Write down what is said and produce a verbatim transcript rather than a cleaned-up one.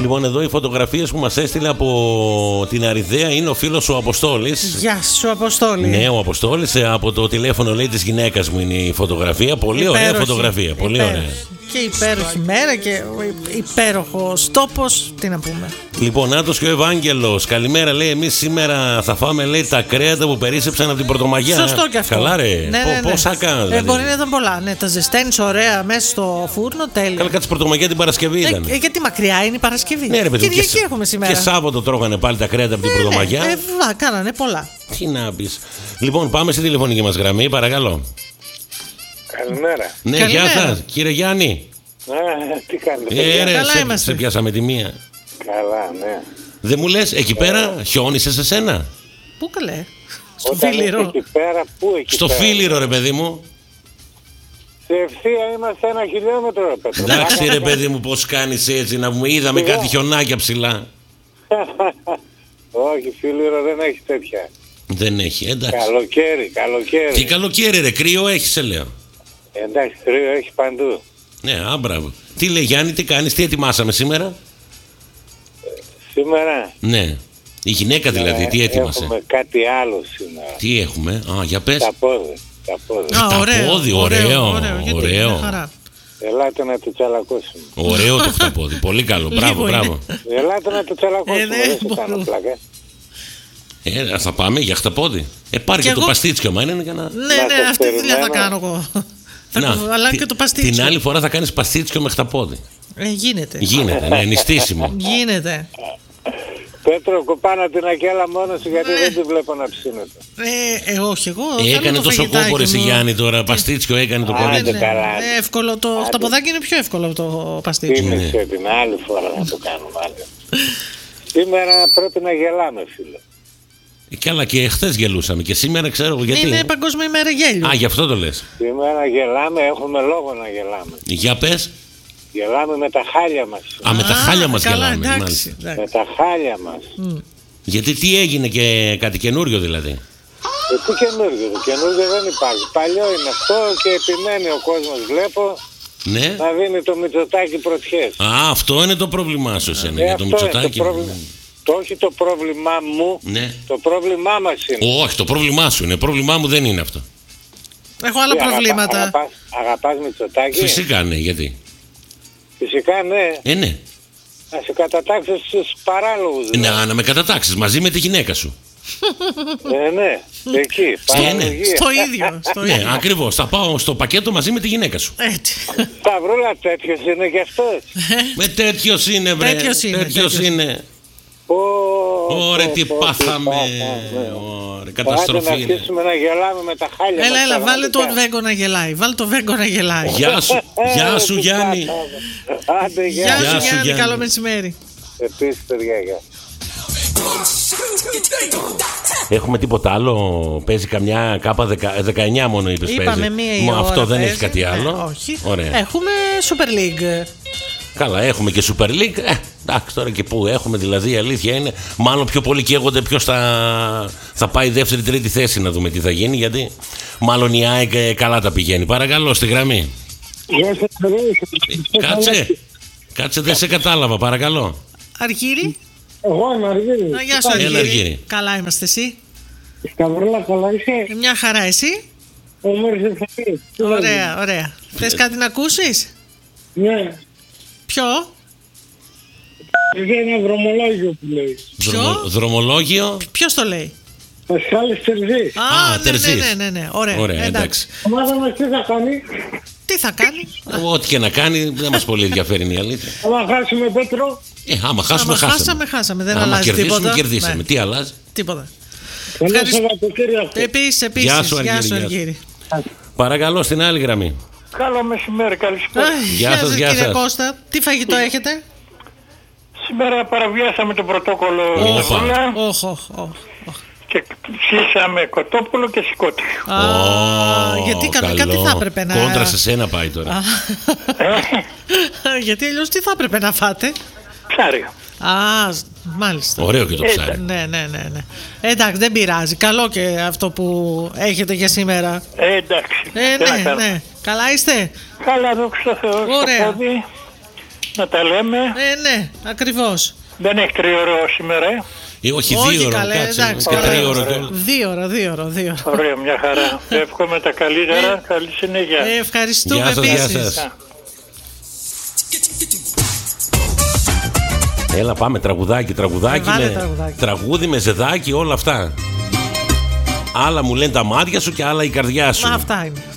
Λοιπόν, εδώ οι φωτογραφίες που μας έστειλε από την Αριδαία είναι ο φίλος ο Αποστόλης. Γεια σου, Αποστόλη. Ναι, ο Αποστόλης. Από το τηλέφωνο, λέει, της γυναίκας μου είναι η φωτογραφία. Πολύ Υπέροχη. ωραία φωτογραφία. Πολύ Υπέροχη. ωραία. Και υπέροχη μέρα και υπέροχος τόπος. Τι να πούμε. Λοιπόν, νάτος και ο Ευάγγελος. Καλημέρα, λέει. Εμείς σήμερα θα φάμε, λέει, τα κρέατα που περίσσεψαν από την Πρωτομαγιά. Σωστό και αυτό. Καλά, ρε. Ναι, ναι, ναι. Πόσα κάνουν. Ε, Δηλαδή. μπορεί να ήταν πολλά. Ναι, τα ζεσταίνεις ωραία μέσα στο φούρνο, τέλεια. Καλά, κάτσε Πρωτομαγιά την Παρασκευή ήταν. Ε, ε, γιατί μακριά είναι η Παρασκευή. Ναι, ρε παιδί, Κυριακή και, έχουμε σήμερα. Και Σάββατο τρώγανε πάλι τα κρέατα από την ε, Πρωτομαγιά. Ναι, ε, βα, κάνανε πολλά. Τι να πεις. Λοιπόν, πάμε στη τηλεφωνική μας γραμμή, παρακαλώ. Καλημέρα. Ναι, Καλημέρα. γεια σας, κύριε Γιάννη. Α, τι κάνετε. Ε, ρε, Καλά σε, είμαστε. σε πιάσαμε τη μία. Καλά, ναι. Δεν μου λες, εκεί πέρα χιόνισε σε σένα. Πού καλέ. Στο Όταν Φίλιρο. είσαι εκεί πέρα, πού εκεί Στο πέρα. Φίλιρο, ρε παιδί μου. Σε ευθεία είμαστε ένα χιλιόμετρο, ρε Πέτρο. Εντάξει, ρε παιδί μου, πώς κάνεις έτσι, να μου είδαμε Σιγά. κάτι χιονάκια ψηλά. Όχι, Φίλιρο δεν έχει τέτοια. Δεν έχει, εντάξει. Καλοκαίρι, καλοκαίρι. Τι καλοκαίρι, ρε, κρύο έχει, σε λέω. Εντάξει, κρύο έχει παντού. Ναι, α, μπράβο. Τι λέει Γιάννη, τι κάνεις, τι ετοιμάσαμε σήμερα. Σήμερα. Ναι. Η γυναίκα δηλαδή, τι έτοιμασε. Έχουμε κάτι άλλο σήμερα. Τι έχουμε, α, για πες. Τα πόδι. Τα πόδι. Α, Τα ωραίο, πόδι, ωραίο, ωραίο, ωραίο, γιατί, ωραίο. μια χαρά. Ελάτε να το τσαλακώσουμε. Ωραίο το χταπόδι, πολύ καλό, μπράβο, Λίγο είναι. μπράβο. Ελάτε να το τσαλακώσουμε, Ε, ναι, δεν σου μπορώ. κάνω πλάκα. Ε, θα πάμε για χταπόδι. Ε, πάρε Κι και το εγώ- παστίτσιο, μα είναι για να... Ναι, Να ναι, το αυτή τη δουλειά θα περιμένω. κάνω εγώ. Θα Να, κουβαλάω τη- και το παστίτσιο. Την άλλη φορά θα κάνεις παστίτσιο με χταπόδι. Ε, γίνεται. Γίνεται, ναι, νηστίσιμο. Γίνεται. Πέτρο, κοπάνα την ακέλα μόνο σου γιατί Ναι. δεν τη βλέπω να ψήνεται. Ε, ε, όχι, εγώ. Ε, θέλω έκανε το τόσο φαγητάκι κόκορες η μου. Γιάννη τώρα, παστίτσιο έκανε το Άντε, κορίτσι. Ναι, καλά. ναι, εύκολο. Το χταποδάκι είναι πιο εύκολο από το παστίτσιο. Ναι. Τίμησε την άλλη φορά να το κάνουμε άλλο. Σήμερα πρέπει να γελάμε, φίλε. Ε, Καλά, και χθες γελούσαμε και σήμερα ξέρω εγώ γιατί. Είναι Παγκόσμια ημέρα γέλιου. Α, γι' αυτό το λες. Σήμερα γελάμε, έχουμε λόγο να γελάμε. Για πες. Γελάμε με τα χάλια μας. Α, με τα χάλια μας καλά, γελάμε. εντάξει, μάλιστα. εντάξει. Με τα χάλια μας. Γιατί τι έγινε και κάτι καινούριο δηλαδή. Ε, τι καινούργιο, το καινούργιο δεν υπάρχει. Παλιό είναι αυτό και επιμένει ο κόσμος, βλέπω, Ναι. να δίνει το Μητσοτάκη πρωτιές. Α, αυτό είναι το πρόβλημά σου, εσένα, Ε, για το αυτό είναι Μητσοτάκη. το πρόβλημα. Το όχι το πρόβλημά μου, Ναι. το πρόβλημά μας είναι. Όχι, το πρόβλημά σου είναι. Πρόβλημά μου δεν είναι αυτό. Έχω άλλα Τι, αγαπά- προβλήματα. Αγαπάς, αγαπάς Μητσοτάκη. Φυσικά ναι, γιατί. Φυσικά ναι. Ε, ναι. Να σε κατατάξεις στους παράλογους. δηλαδή. Να, να με κατατάξεις μαζί με τη γυναίκα σου. Ε, ναι, εκεί, παραλογία. Στο ίδιο. Στο Ναι, ίδιο. ακριβώς. Θα πάω στο πακέτο μαζί με τη γυναίκα σου. Έτσι. Σταυρούλα, τέτοιος είναι και αυτός. Με τέτοιος είναι, βρε. Τέτοιος είναι, Τέτοιος τέτοιος. είναι. Πω, Ωραία, πω, τι πω, πάθαμε. πάθαμε. Ωραία, Άντε καταστροφή να είναι. αρχίσουμε να γελάμε με τα χάλια Έλα, μας, έλα, βάλε το πραγματικά. Βέγκο να γελάει. Βάλε το Βέγκο να γελάει. Γεια σου, γεια σου Ε, Γιάννη. τι πάθαμε. Άντε, Γεια γεια. Γεια σου σου, Γιάννη, Γιάννη. καλό μεσημέρι. Επίσης, παιδιά, γεια. Έχουμε τίποτα άλλο, παίζει καμιά κάπα δεκα, δεκαεννιά μόνο είπες παίζει. Είπαμε μία η Μα ώρα αυτό δεν παίζει. έχει κάτι Ναι, άλλο. όχι. Ωραία. Έχουμε Super League. Καλά, έχουμε και Super League. Ε, εντάξει, τώρα και πού έχουμε, δηλαδή η αλήθεια είναι. Μάλλον πιο πολύ καίγονται ποιος θα, θα πάει δεύτερη-τρίτη θέση να δούμε τι θα γίνει. Γιατί μάλλον η ΑΕΚ ε, καλά τα πηγαίνει. Παρακαλώ, στη γραμμή. Γεια σας, Ε, Κάτσε. Κάτσε, δεν σε κατάλαβα, παρακαλώ. Αργύρι. Εγώ είμαι Αργύρι. Α, Γεια σου Έλα, Αργύρι. Αργύρι. Καλά είμαστε εσύ. Σταυρούλα, καλά είσαι. Ε, Μια χαρά εσύ. Όμορφη φωνή. Ωραία, ωραία. Θες κάτι να ακούσεις? Ναι. Ποιο? Είναι ένα δρομολόγιο που λέει. Ποιο? Δρομο- δρομολόγιο. Ποιος το λέει? Πασχάλης Τερζής. Α, ναι, Τερζής. ναι, ναι, ναι, ναι. Ωραία, Ωραία, εντάξει. εντάξει. Ομάδα μας τι θα κάνει. Τι θα κάνει? Ό,τι και να κάνει, δεν μας πολύ ενδιαφέρει είναι η αλήθεια. Άμα χάσουμε Πέτρο. Ε, άμα χάσουμε, Άμα χάσαμε. χάσαμε, χάσαμε. Δεν άμα αλλάζει κερδίσουμε, τίποτα. κερδίσαμε. Ναι. Τι αλλάζει. Τίποτα. Καλό Ευχαριστώ. Σαββατοκύριακο. Επίσης, επίσης. Γεια σου, Αργύρη, Γεια σου, γεια σου. Αργύρη. Παρακαλώ, στην άλλη γραμμή. Καλό μεσημέρι, καλησπέρα. Α, Γεια σας, γεια κύριε σας. Κώστα. Τι φαγητό έχετε? Σήμερα παραβιάσαμε το πρωτόκολλο Όπα. Ρωσούλα Όχ, όχ, όχ. και ψήσαμε κοτόπουλο και σηκώτη. Α, Ω, γιατί κανονικά τι καλό. θα έπρεπε να... Κόντρα σε σένα πάει τώρα. Γιατί αλλιώς τι θα έπρεπε να φάτε? Ψάρι. Α, μάλιστα. Ωραίο και το ψάρι. Ναι, ναι, ναι, ναι. Εντάξει, δεν πειράζει. Καλό και αυτό που έχετε για σήμερα. Ε, εντάξει. Ε, Τι να ναι, κάνω. ναι. Καλά είστε? Καλά, δόξα τω Θεώ. Ωραία. Στο πόδι. Να τα λέμε. Ε, ναι, ακριβώς. Δεν έχει τρίωρο σήμερα, ε. Ε, όχι, Όχι, δύο ώρα. καλέ, Κάτσε, εντάξει, και ωραία, τρία ώρα ωραία. κιόλας. Δύο ώρα, δύο ώρα, δύο ώρα. Ωραία, μια χαρά. Εύχομαι τα καλύτερα. Καλή συνέχεια. Ε, ευχαριστούμε Γεια σας, γεια επίσης. σας. Έλα πάμε τραγουδάκι, τραγουδάκι, Ε, βάλε με, τραγουδάκι. τραγούδι με ζεδάκι, όλα αυτά. Άλλα μου λένε τα μάτια σου και άλλα η καρδιά σου. Μα αυτά είναι.